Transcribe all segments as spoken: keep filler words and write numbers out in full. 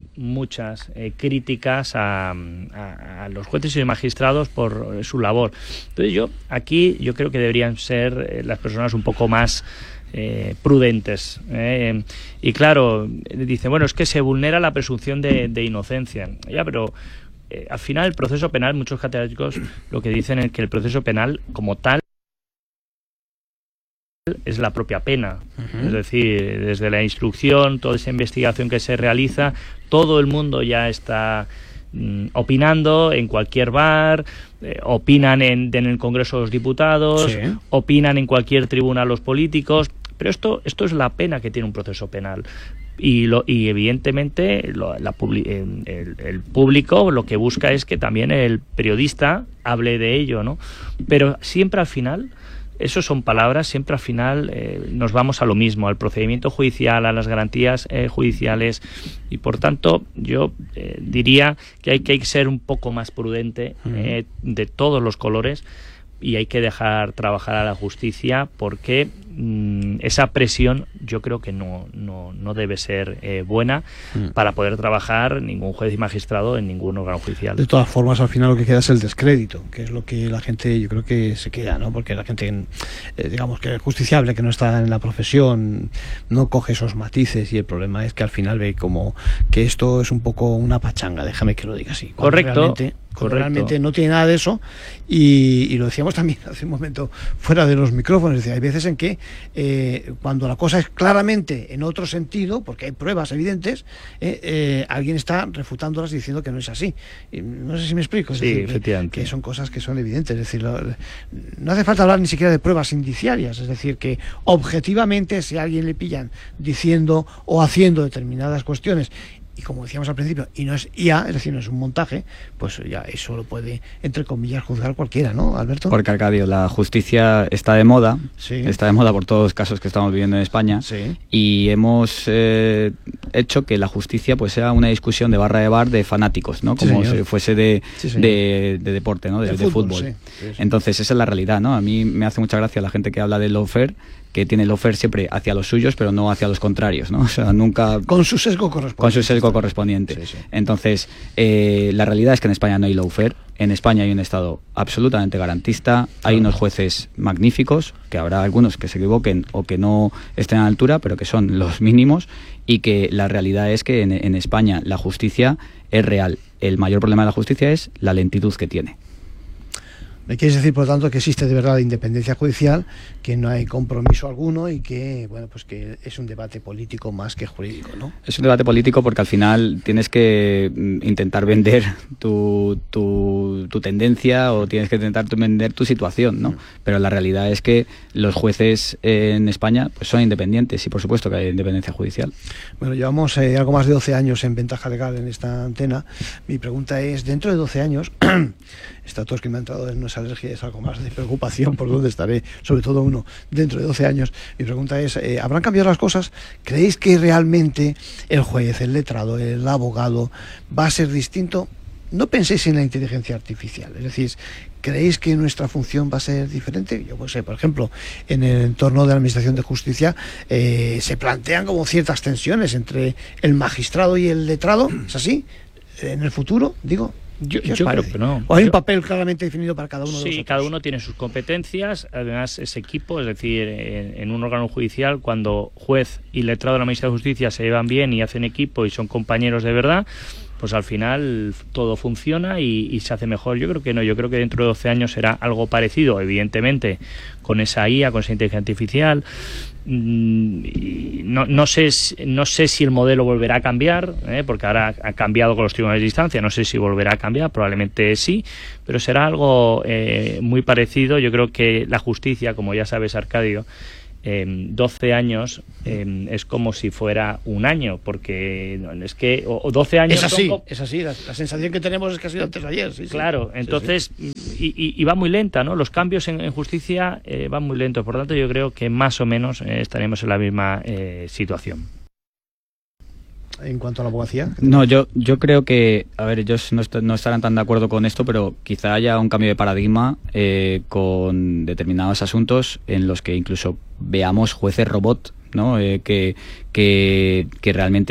muchas eh, críticas a, a, a los jueces y magistrados por su labor. Entonces yo aquí yo creo que deberían ser eh, las personas un poco más eh, prudentes. Eh, y claro, dice, bueno, es que se vulnera la presunción de, de inocencia. Ya, pero eh, al final el proceso penal, muchos catedráticos lo que dicen es que el proceso penal como tal es la propia pena. Uh-huh. Es decir, desde la instrucción, toda esa investigación que se realiza, todo el mundo ya está mm, opinando en cualquier bar, eh, opinan en, en el Congreso de los Diputados, sí. opinan en cualquier tribuna los políticos, pero esto, esto es la pena que tiene un proceso penal. Y, lo, y evidentemente lo, la publi, el, el público lo que busca es que también el periodista hable de ello, ¿no? Pero siempre al final, eso son palabras, siempre al final eh, nos vamos a lo mismo, al procedimiento judicial, a las garantías eh, judiciales, y por tanto yo eh, diría que hay que ser un poco más prudente eh, de todos los colores, y hay que dejar trabajar a la justicia, porque mmm, esa presión yo creo que no, no, no debe ser eh, buena mm. para poder trabajar ningún juez y magistrado en ningún órgano judicial. De todas formas, al final lo que queda es el descrédito, que es lo que la gente, yo creo que se queda, ¿no? Porque la gente, eh, digamos que el justiciable que no está en la profesión no coge esos matices, y el problema es que al final ve como que esto es un poco una pachanga, déjame que lo diga así. Correcto. Realmente, Correcto. Realmente no tiene nada de eso, y, y lo decíamos también hace un momento fuera de los micrófonos. Decía, hay veces en que eh, cuando la cosa es claramente en otro sentido, porque hay pruebas evidentes, eh, eh, alguien está refutándolas diciendo que no es así. Y no sé si me explico. Es sí, decir, efectivamente. Que, que son cosas que son evidentes. Es decir, lo, no hace falta hablar ni siquiera de pruebas indiciarias. Es decir, que objetivamente, si a alguien le pillan diciendo o haciendo determinadas cuestiones, y como decíamos al principio, y no es I A, es decir, no es un montaje, pues ya eso lo puede, entre comillas, juzgar cualquiera, ¿no, Alberto? Porque, Arcadio, la justicia está de moda, sí. está de moda por todos los casos que estamos viviendo en España, sí. y hemos eh, hecho que la justicia pues sea una discusión de barra de bar de fanáticos, ¿no? Como sí, si fuese de, sí, de, de deporte, ¿no? De, de, de fútbol. fútbol. Sí. Sí, sí. Entonces, esa es la realidad, ¿no? A mí me hace mucha gracia la gente que habla del lawfare, que tiene el lawfare siempre hacia los suyos, pero no hacia los contrarios, ¿no? O sea, nunca... Con su sesgo correspondiente. Con su sesgo correspondiente. Sí, sí. Entonces, eh, la realidad es que en España no hay lawfare. En España hay un Estado absolutamente garantista, hay unos jueces magníficos, que habrá algunos que se equivoquen o que no estén a la altura, pero que son los mínimos, y que la realidad es que en, en España la justicia es real. El mayor problema de la justicia es la lentitud que tiene. ¿Me quieres decir, por lo tanto, que existe de verdad la independencia judicial, que no hay compromiso alguno y que, bueno, pues que es un debate político más que jurídico, ¿no? Es un debate político porque al final tienes que intentar vender tu, tu, tu tendencia, o tienes que intentar vender tu situación, ¿no? Mm. Pero la realidad es que los jueces en España pues son independientes, y por supuesto que hay independencia judicial. Bueno, llevamos eh, algo más de doce años en Ventaja Legal en esta antena. Mi pregunta es, dentro de doce años, esta tos que me ha entrado en nuestra alergia es algo más de preocupación por dónde estaré, sobre todo uno dentro de doce años. Mi pregunta es, eh, ¿habrán cambiado las cosas? ¿Creéis que realmente el juez, el letrado, el abogado va a ser distinto? No penséis en la inteligencia artificial, es decir, ¿creéis que nuestra función va a ser diferente? Yo pues sé, por ejemplo, en el entorno de la Administración de Justicia eh, se plantean como ciertas tensiones entre el magistrado y el letrado, ¿es así? En el futuro, digo... Yo, yo creo que no. ¿O hay yo, un papel claramente definido para cada uno de los Sí, cada uno tiene sus competencias, además es equipo, es decir, en, en un órgano judicial, cuando juez y letrado de la Administración de Justicia se llevan bien y hacen equipo y son compañeros de verdad, pues al final todo funciona y, y se hace mejor. Yo creo que no, yo creo que dentro de doce años será algo parecido, evidentemente, con esa I A, con esa inteligencia artificial. No, no sé no sé si el modelo volverá a cambiar, ¿eh? porque ahora ha cambiado con los tribunales de instancia, no sé si volverá a cambiar, probablemente sí, pero será algo eh, muy parecido. Yo creo que la justicia, como ya sabes, Arcadio, eh, doce años eh, es como si fuera un año, porque es que o, o doce años es así, son... es así, la, la sensación que tenemos es que ha sido antes de ayer. Sí, claro, sí. entonces sí, sí. Y, y, y va muy lenta, ¿no? Los cambios en, en justicia eh, van muy lentos, por lo tanto yo creo que más o menos eh, estaremos en la misma eh, situación. En cuanto a la abogacía. No, yo yo creo que, a ver, ellos no, est no estarán tan de acuerdo con esto, pero quizá haya un cambio de paradigma eh, con determinados asuntos en los que incluso veamos jueces robot, ¿no? Eh, que, que, que realmente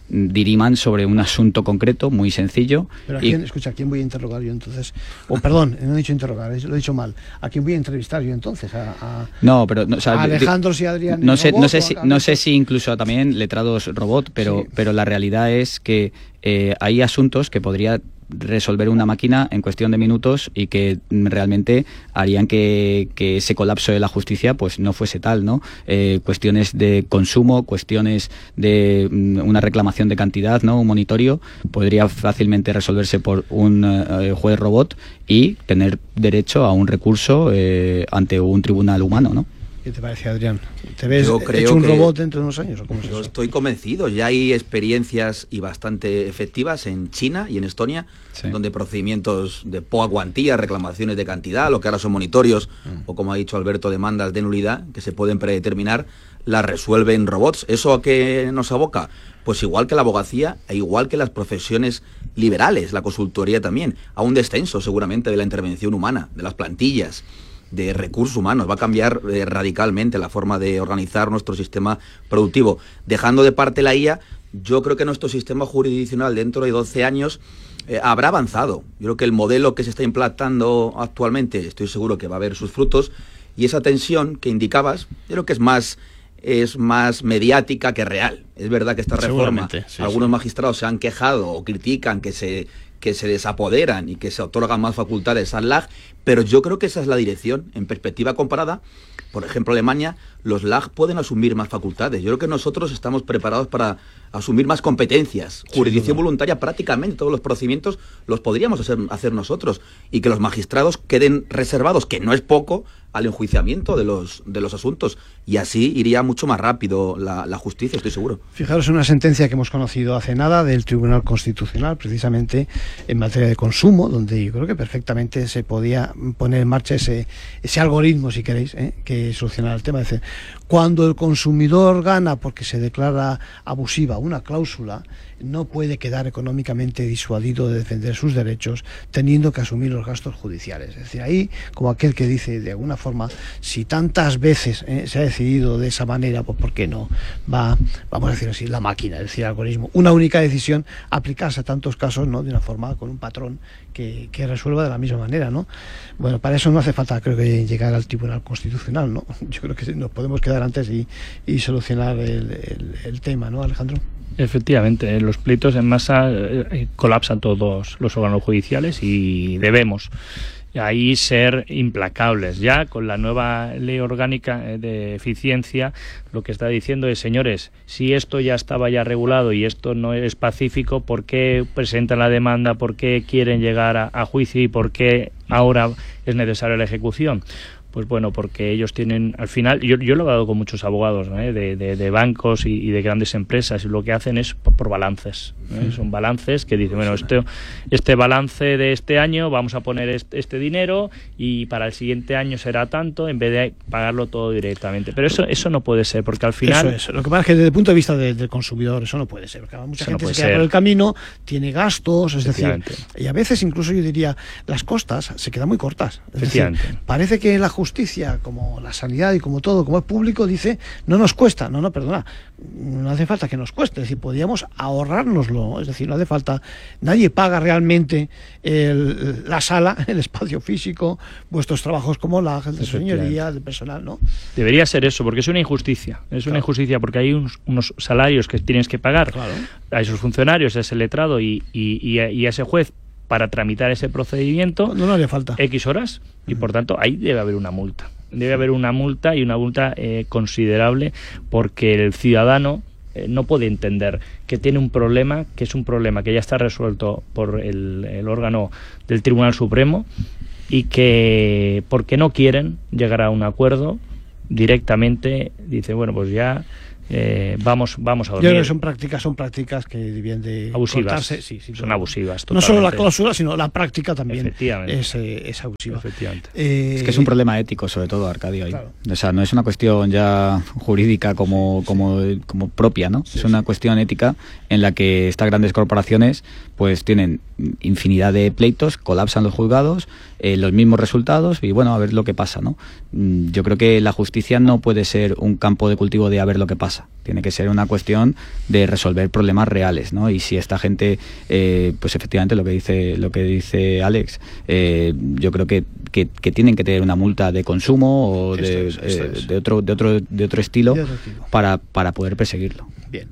diriman sobre un asunto concreto, muy sencillo. Pero a y... quién, escucha, ¿a quién voy a interrogar yo entonces? O oh, perdón, no he dicho interrogar, lo he dicho mal. ¿A quién voy a entrevistar yo entonces? ¿A, a, no, pero, no, o sea, a Alejandro y Adrián? No sé, robot, no sé si, a... no sé si incluso también letrados robot, pero, sí. pero la realidad es que eh, hay asuntos que podría resolver una máquina en cuestión de minutos y que realmente harían que, que ese colapso de la justicia pues no fuese tal, ¿no? Eh, cuestiones de consumo, cuestiones de um, una reclamación de cantidad, ¿no? Un monitorio podría fácilmente resolverse por un uh, juez robot y tener derecho a un recurso eh, ante un tribunal humano, ¿no? ¿Qué te parece, Adrián? ¿Te ves Yo creo hecho un que robot dentro de unos años? ¿O cómo es yo eso? Estoy convencido. Ya hay experiencias y bastante efectivas en China y en Estonia, sí. donde procedimientos de poca cuantía, reclamaciones de cantidad, lo que ahora son monitorios, mm. o como ha dicho Alberto, demandas de nulidad, que se pueden predeterminar, las resuelven robots. ¿Eso a qué nos aboca? Pues igual que la abogacía e igual que las profesiones liberales, la consultoría también, a un descenso seguramente de la intervención humana, de las plantillas, de recursos humanos. Va a cambiar eh, radicalmente la forma de organizar nuestro sistema productivo. Dejando de parte la I A, yo creo que nuestro sistema jurisdiccional dentro de doce años eh, habrá avanzado. Yo creo que el modelo que se está implantando actualmente, estoy seguro que va a haber sus frutos, y esa tensión que indicabas, yo creo que es más, es más mediática que real. Es verdad que esta reforma, sí, algunos sí. magistrados se han quejado o critican que se... que se desapoderan y que se otorgan más facultades al L A G, pero yo creo que esa es la dirección. En perspectiva comparada, por ejemplo, Alemania, los L A G pueden asumir más facultades. Yo creo que nosotros estamos preparados para asumir más competencias. Jurisdicción sí, voluntaria, prácticamente todos los procedimientos los podríamos hacer, hacer nosotros, y que los magistrados queden reservados, que no es poco, al enjuiciamiento de los, de los asuntos, y así iría mucho más rápido la, la justicia, estoy seguro. Fijaros en una sentencia que hemos conocido hace nada del Tribunal Constitucional, precisamente en materia de consumo, donde yo creo que perfectamente se podía poner en marcha ese, ese algoritmo, si queréis, ¿eh? que solucionara el tema. Es decir, cuando el consumidor gana porque se declara abusiva una cláusula, no puede quedar económicamente disuadido de defender sus derechos teniendo que asumir los gastos judiciales. Es decir, ahí, como aquel que dice, de alguna forma, si tantas veces eh, se ha decidido de esa manera, pues ¿por qué no va, vamos a decir así, la máquina, es decir, el algoritmo, una única decisión, aplicarse a tantos casos, ¿no? De una forma, con un patrón que, que resuelva de la misma manera, ¿no? Bueno, para eso no hace falta, creo que, llegar al Tribunal Constitucional, ¿no? Yo creo que nos podemos quedar antes y, y solucionar el, el, el tema, ¿no, Alejandro? Efectivamente, los pleitos en masa eh, colapsan todos los órganos judiciales y debemos ahí ser implacables. Ya con la nueva ley orgánica de eficiencia, lo que está diciendo es, señores, si esto ya estaba ya regulado y esto no es pacífico, ¿por qué presentan la demanda? ¿Por qué quieren llegar a, a juicio? ¿Y por qué ahora es necesaria la ejecución? Pues bueno, porque ellos tienen, al final, yo, yo lo he hablado con muchos abogados, ¿eh? de, de, de bancos y, y de grandes empresas, y lo que hacen es por, por balances, ¿eh? Son balances que dicen, bueno, este, este balance de este año vamos a poner este, este dinero y para el siguiente año será tanto, en vez de pagarlo todo directamente. Pero eso eso no puede ser, porque al final... Eso es. Lo que pasa es que desde el punto de vista de, del consumidor eso no puede ser, porque mucha gente no se queda ser. por el camino, tiene gastos, es decir, y a veces incluso yo diría, las costas se quedan muy cortas. Es decir, parece que la justicia, como la sanidad y como todo, como es público, dice, no nos cuesta, no, no, perdona, no hace falta que nos cueste, es decir, podríamos ahorrárnoslo, es decir, no hace falta, nadie paga realmente el, la sala, el espacio físico, vuestros trabajos como la de señoría, de personal, ¿no? Debería ser eso, porque es una injusticia, es claro. una injusticia, porque hay unos, unos salarios que tienes que pagar claro. a esos funcionarios, a ese letrado y, y, y, a, y a ese juez, para tramitar ese procedimiento, no, no haría falta X horas, y uh-huh. por tanto ahí debe haber una multa. Debe haber una multa y una multa eh, considerable, porque el ciudadano eh, no puede entender que tiene un problema, que es un problema que ya está resuelto por el, el órgano del Tribunal Supremo, y que porque no quieren llegar a un acuerdo directamente, dice, bueno, pues ya Eh, vamos vamos a dormir. Yo creo que son prácticas son prácticas que debían de abusivas, sí, sí, son abusivas totalmente. No solo la cláusula, sino la práctica también es, eh, es abusiva. Efectivamente. Eh, es que es un problema ético, sobre todo, Arcadio, ahí. Claro. O sea, no es una cuestión ya jurídica como, sí, como, sí. como propia, ¿no? Sí, es una sí. cuestión ética en la que estas grandes corporaciones pues tienen infinidad de pleitos, colapsan los juzgados, eh, los mismos resultados, y bueno, a ver lo que pasa, ¿no? Yo creo que la justicia no puede ser un campo de cultivo de a ver lo que pasa. pasa. Tiene que ser una cuestión de resolver problemas reales, ¿no? Y si esta gente, eh, pues efectivamente lo que dice lo que dice Alex, eh, yo creo que, que, que tienen que tener una multa de consumo o de, esto es, esto eh, es. de otro de otro de otro estilo, de otro tipo. para para poder perseguirlo. Bien.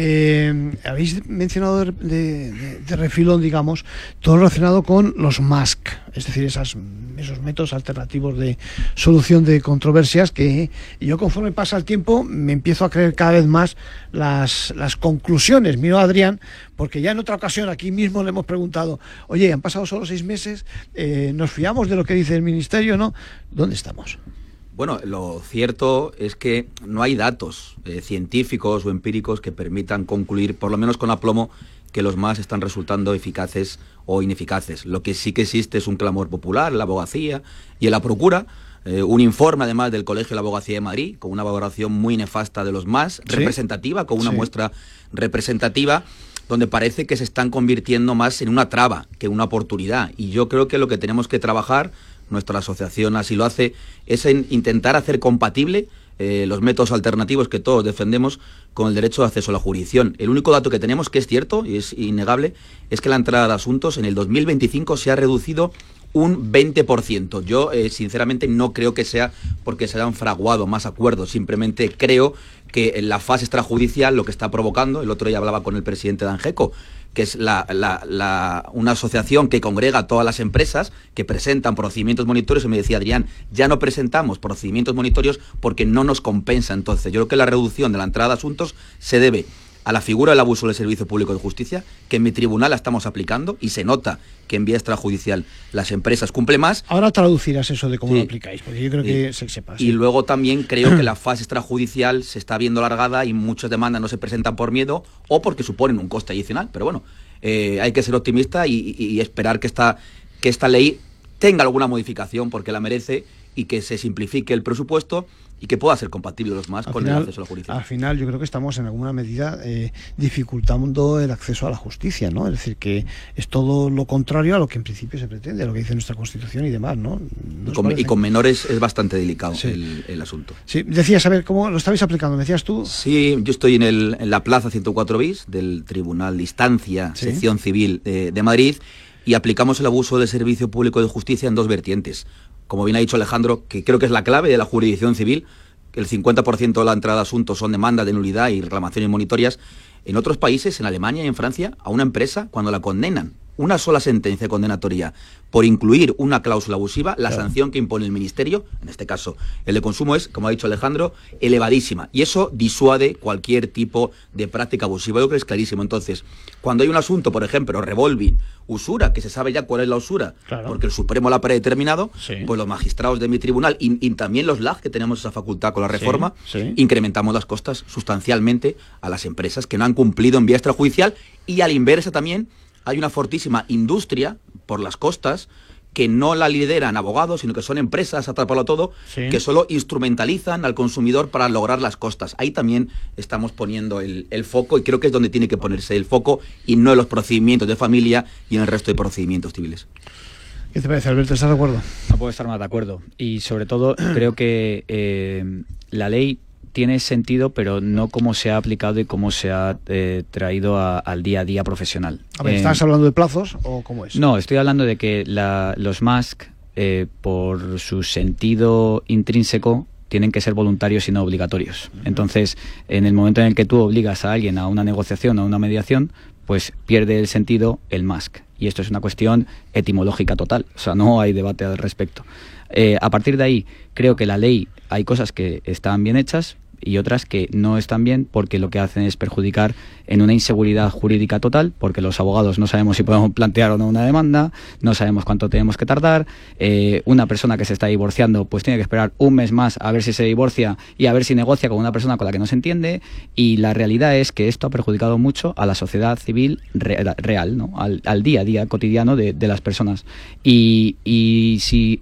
Eh, habéis mencionado de, de, de refilón, digamos, todo relacionado con los M A S C, es decir, esas, esos métodos alternativos de solución de controversias que yo, conforme pasa el tiempo, me empiezo a creer cada vez más las, las conclusiones. Miro a Adrián, porque ya en otra ocasión aquí mismo le hemos preguntado, oye, han pasado solo seis meses, eh, ¿nos fiamos de lo que dice el Ministerio, no? ¿Dónde estamos? Bueno, lo cierto es que no hay datos eh, científicos o empíricos que permitan concluir, por lo menos con aplomo, que los M A S están resultando eficaces o ineficaces. Lo que sí que existe es un clamor popular en la abogacía y en la procura, eh, un informe además del Colegio de la Abogacía de Madrid, con una valoración muy nefasta de los M A S, ¿sí? representativa, con una sí. muestra representativa, donde parece que se están convirtiendo más en una traba que una oportunidad. Y yo creo que lo que tenemos que trabajar, nuestra asociación así lo hace, es en intentar hacer compatible eh, los métodos alternativos que todos defendemos con el derecho de acceso a la jurisdicción. El único dato que tenemos, que es cierto y es innegable, es que la entrada de asuntos en el dos mil veinticinco se ha reducido un veinte por ciento. Yo, eh, sinceramente, no creo que sea porque se hayan fraguado más acuerdos. Simplemente creo que en la fase extrajudicial lo que está provocando, el otro día hablaba con el presidente de ANGECO, que es la, la, la, una asociación que congrega a todas las empresas que presentan procedimientos monitorios, y me decía Adrián, ya no presentamos procedimientos monitorios porque no nos compensa. Entonces, yo creo que la reducción de la entrada de asuntos se debe a la figura del abuso del servicio público de justicia, que en mi tribunal la estamos aplicando y se nota que en vía extrajudicial las empresas cumplen más. Ahora traducirás eso de cómo sí. lo aplicáis, porque yo creo que sí. se sepa. Sí. Y luego también creo que la fase extrajudicial se está viendo alargada y muchas demandas no se presentan por miedo o porque suponen un coste adicional. Pero bueno, eh, hay que ser optimista y, y, y esperar que esta, que esta ley tenga alguna modificación porque la merece y que se simplifique el presupuesto y que pueda ser compatible los más al con final, el acceso a la justicia. Al final yo creo que estamos en alguna medida eh, dificultando el acceso a la justicia, ¿no? Es decir, que es todo lo contrario a lo que en principio se pretende, a lo que dice nuestra Constitución y demás, ¿no? Y con, y con menores es bastante delicado sí. el, el asunto. Sí, decías, a ver, ¿cómo lo estabais aplicando? ¿Me decías tú? Sí, yo estoy en, el, en la plaza ciento cuatro bis del Tribunal de Instancia, ¿sí? sección civil de, de Madrid, y aplicamos el abuso del servicio público de justicia en dos vertientes. Como bien ha dicho Alejandro, que creo que es la clave de la jurisdicción civil, que el cincuenta por ciento de la entrada de asuntos son demandas de nulidad y reclamaciones monitorias. En otros países, en Alemania y en Francia, a una empresa, cuando la condenan, una sola sentencia condenatoria por incluir una cláusula abusiva, la claro. sanción que impone el Ministerio, en este caso el de consumo, es, como ha dicho Alejandro, elevadísima. Y eso disuade cualquier tipo de práctica abusiva. Yo creo que es clarísimo. Entonces, cuando hay un asunto, por ejemplo, revolving, usura, que se sabe ya cuál es la usura, claro. porque el Supremo la ha predeterminado, sí. pues los magistrados de mi tribunal y, y también los L A G, que tenemos esa facultad con la reforma, sí, sí. incrementamos las costas sustancialmente a las empresas que no han cumplido en vía extrajudicial, y a la inversa también hay una fortísima industria por las costas que no la lideran abogados, sino que son empresas, atraparlo todo, sí. que solo instrumentalizan al consumidor para lograr las costas. Ahí también estamos poniendo el, el foco, y creo que es donde tiene que ponerse el foco, y no en los procedimientos de familia y en el resto de procedimientos civiles. ¿Qué te parece, Alberto? ¿Estás de acuerdo? No puedo estar más de acuerdo. Y sobre todo creo que eh, la ley tiene sentido, pero no cómo se ha aplicado y cómo se ha eh, traído a, al día a día profesional. A ver, ¿estás eh, hablando de plazos o cómo es? No, estoy hablando de que la, los M A S C, eh, por su sentido intrínseco, tienen que ser voluntarios y no obligatorios. Uh-huh. Entonces, en el momento en el que tú obligas a alguien a una negociación, a una mediación, pues pierde el sentido el M A S C. Y esto es una cuestión etimológica total, o sea, no hay debate al respecto. Eh, a partir de ahí, creo que la ley, hay cosas que están bien hechas y otras que no están bien, porque lo que hacen es perjudicar en una inseguridad jurídica total, porque los abogados no sabemos si podemos plantear o no una demanda, no sabemos cuánto tenemos que tardar, eh, una persona que se está divorciando pues tiene que esperar un mes más a ver si se divorcia y a ver si negocia con una persona con la que no se entiende, y la realidad es que esto ha perjudicado mucho a la sociedad civil re real, ¿no? al, al día a día cotidiano de, de las personas, y, y si